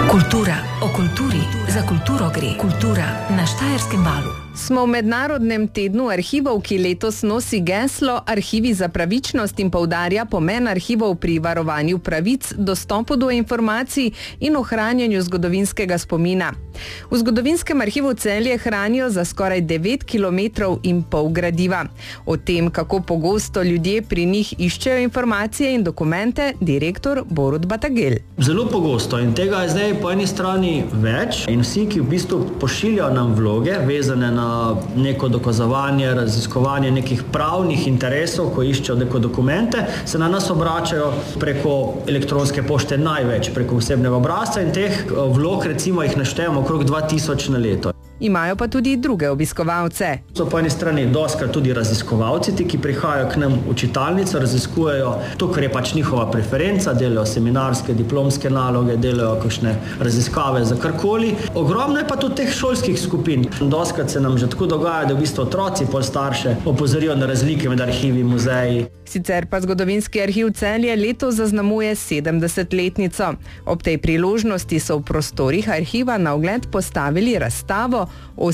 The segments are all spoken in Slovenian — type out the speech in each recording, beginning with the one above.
Kultura o kulturi, za kulturo gre. Kultura na Štajerskem valu. Smo v mednarodnem tednu arhivov, ki letos nosi geslo Arhivi za pravičnost in poudarja pomen arhivov pri varovanju pravic, dostopu do informacij in ohranjanju zgodovinskega spomina. V Zgodovinskem arhivu Celje hranijo za skoraj 9,5 km gradiva. O tem, kako pogosto ljudje pri njih iščejo informacije in dokumente, direktor Borut Batagel. Zelo pogosto in tega je zdaj po eni strani več in vsi, ki v bistvu pošiljajo nam vloge, vezane na neko dokazovanje, raziskovanje nekih pravnih interesov, ko iščejo neko dokumente, se na nas obračajo preko elektronske pošte največ, preko osebnega obrazca in teh vlog recimo jih naštejemo okrog 2000 na leto. Imajo pa tudi druge obiskovalce. So po eni strani doskrat tudi raziskovalci, ti, ki prihajajo k nam v čitalnico, raziskujejo to, kar je pač njihova preferenca, delajo seminarske, diplomske naloge, delajo kakšne raziskave za karkoli. Ogromno je pa tudi teh šolskih skupin. Doskrat se nam že tako dogaja, da v bistvu otroci pol starše opozorijo na razlike med arhivi in muzeji. Sicer pa Zgodovinski arhiv Celje letos zaznamuje 70-letnico. Ob tej priložnosti so v prostorih arhiva na ogled postavili razstavo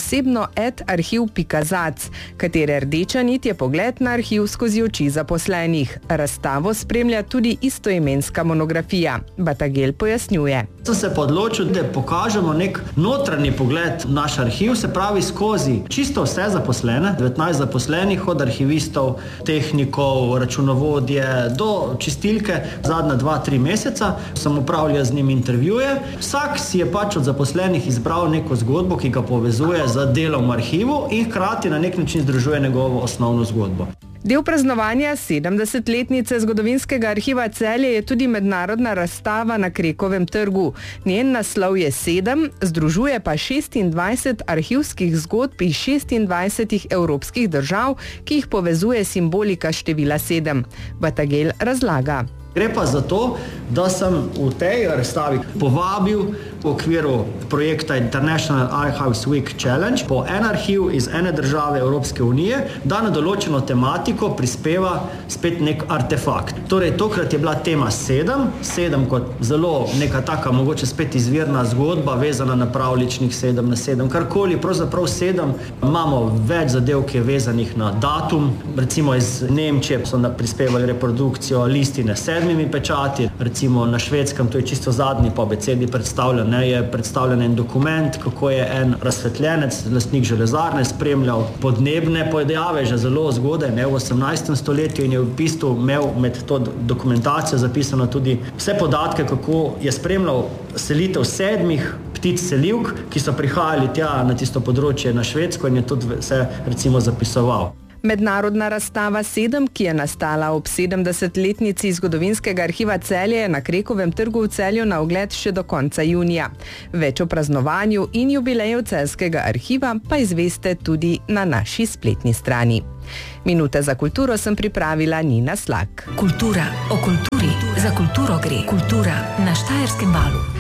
osebno@arhiv.zac, katere rdeča nit je pogled na arhiv skozi oči zaposlenih. Razstavo spremlja tudi istoimenska monografija. Batagel pojasnjuje. Sem se pa odločil, da pokažemo nek notranji pogled v naš arhiv, se pravi skozi čisto vse zaposlene, 19 zaposlenih, od arhivistov, tehnikov, računovodje do čistilke. Zadnja 2-3 meseca sem opravljal z njim intervjuje. Vsak si je pač od zaposlenih izbral neko zgodbo, ki ga povezuje z delom v arhivu in hkrati na nek način združuje njegovo osnovno zgodbo. Del praznovanja 70-letnice Zgodovinskega arhiva Celje je tudi mednarodna razstava na Krekovem trgu. Njen naslov je 7, združuje pa 26 arhivskih zgodb iz 26 evropskih držav, ki jih povezuje simbolika števila 7. Batagel razlaga. Gre pa za to, da sem v tej razstavi povabil v okviru projekta International Archives Week Challenge po en arhiv iz ene države Evropske unije, da na določeno tematiko prispeva spet nek artefakt. Torej, tokrat je bila tema 7 kot zelo neka taka mogoče spet izvirna zgodba, vezana na pravličnih 7/7, karkoli, pravzaprav 7. Imamo več zadev, ki je vezanih na datum, recimo iz Nemčije so prispevali reprodukcijo listine 7 pečati, recimo na Švedskem, to je čisto zadnji po abecedi predstavljen, je predstavljen en dokument, kako je en razsvetljenec, lastnik železarne, spremljal podnebne pojave že zelo zgodaj, v 18. stoletju in je v bistvu imel med to dokumentacijo zapisano tudi vse podatke, kako je spremljal selitev 7 ptic selivk, ki so prihajali tja na tisto področje na Švedsko in je tudi vse recimo zapisoval. Mednarodna razstava 7, ki je nastala ob 70-letnici Zgodovinskega arhiva Celje, je na Krekovem trgu v Celju na ogled še do konca junija. Več o praznovanju in jubileju Celjskega arhiva pa izveste tudi na naši spletni strani. Minute za kulturo sem pripravila Nina Slak. Kultura o kulturi, za kulturo gre. Kultura na Štajerskem valu.